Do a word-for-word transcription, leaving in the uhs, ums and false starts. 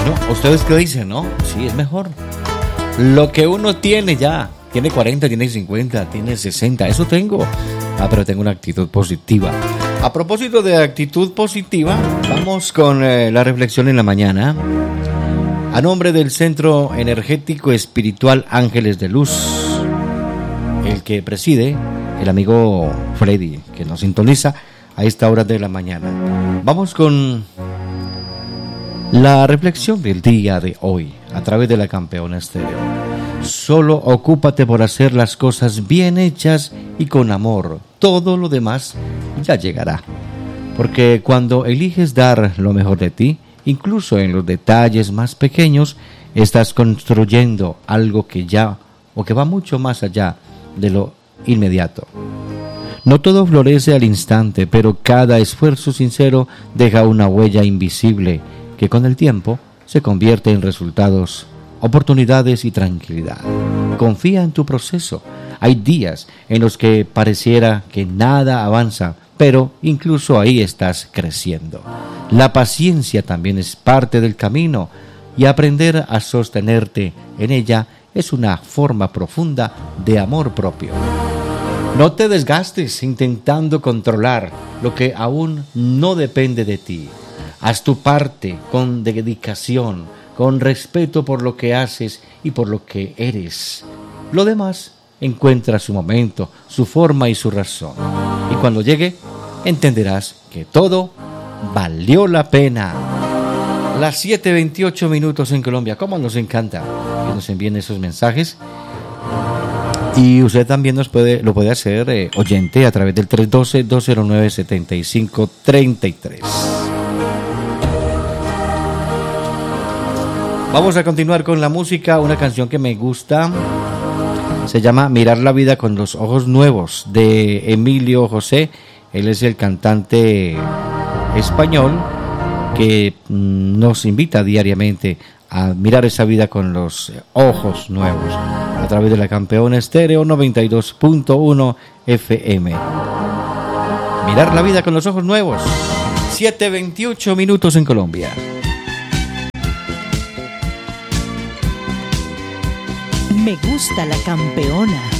No, ¿ustedes qué dicen, no? Sí, es mejor. Lo que uno tiene ya, tiene cuarenta, tiene cincuenta, tiene sesenta, eso tengo. Ah, pero tengo una actitud positiva. A propósito de actitud positiva, vamos con eh, la reflexión en la mañana. A nombre del Centro Energético Espiritual Ángeles de Luz, el que preside el amigo Freddy, que nos sintoniza a esta hora de la mañana. Vamos con la reflexión del día de hoy, a través de la Campeona Estéreo. Solo ocúpate por hacer las cosas bien hechas y con amor. Todo lo demás ya llegará. Porque cuando eliges dar lo mejor de ti, incluso en los detalles más pequeños, estás construyendo algo que ya o que va mucho más allá de lo inmediato. No todo florece al instante, pero cada esfuerzo sincero deja una huella invisible que con el tiempo se convierte en resultados, oportunidades y tranquilidad. Confía en tu proceso. Hay días en los que pareciera que nada avanza, pero incluso ahí estás creciendo. La paciencia también es parte del camino y aprender a sostenerte en ella es una forma profunda de amor propio. No te desgastes intentando controlar lo que aún no depende de ti. Haz tu parte con dedicación, con respeto por lo que haces y por lo que eres. Lo demás encuentra su momento, su forma y su razón. Y cuando llegue, entenderás que todo valió la pena. Las siete veintiocho minutos en Colombia. ¿Cómo nos encanta que nos envíen esos mensajes? Y usted también nos puede, lo puede hacer eh, oyente a través del tres uno dos, dos cero nueve, siete cinco tres tres. Vamos a continuar con la música, una canción que me gusta. Se llama Mirar la vida con los ojos nuevos, de Emilio José. Él es el cantante español que nos invita diariamente a mirar esa vida con los ojos nuevos a través de la Campeona Estéreo noventa y dos punto uno F M. Mirar la vida con los ojos nuevos. siete veintiocho minutos en Colombia. Me gusta la Campeona.